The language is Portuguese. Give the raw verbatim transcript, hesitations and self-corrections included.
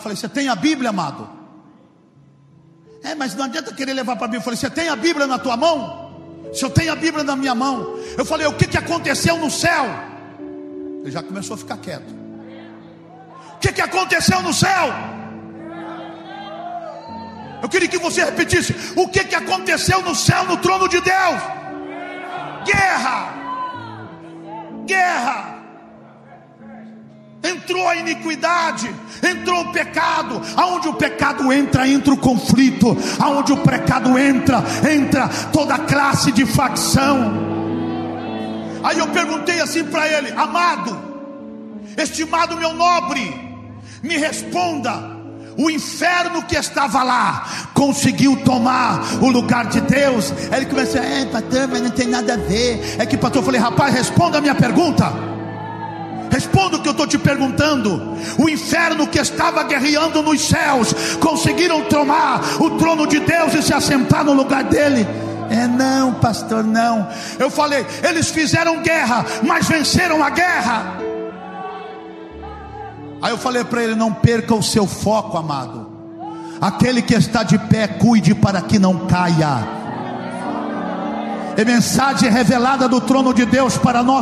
falei, você tem a Bíblia, amado? É, mas não adianta querer levar para a Bíblia. Eu falei, você tem a Bíblia na tua mão? Se eu tenho a Bíblia na minha mão. Eu falei, o que, que aconteceu no céu? Ele já começou a ficar quieto. O que, que aconteceu no céu? Eu queria que você repetisse. O que, que aconteceu no céu, no trono de Deus? Guerra. Guerra. Entrou a iniquidade, entrou o pecado. Aonde o pecado entra, entra o conflito. Aonde o pecado entra, entra toda classe de facção. Aí eu perguntei assim para ele: amado, estimado meu nobre, me responda. O inferno que estava lá conseguiu tomar o lugar de Deus? Aí ele começou: é, pastor, mas não tem nada a ver. É que, pastor, eu falei: rapaz, responda a minha pergunta. Responda o que eu estou te perguntando. O inferno que estava guerreando nos céus conseguiram tomar o trono de Deus e se assentar no lugar dele? É, não, pastor, não. Eu falei: eles fizeram guerra, mas venceram a guerra. Aí eu falei para ele: não perca o seu foco, amado. Aquele que está de pé, cuide para que não caia. É mensagem revelada do trono de Deus para nós.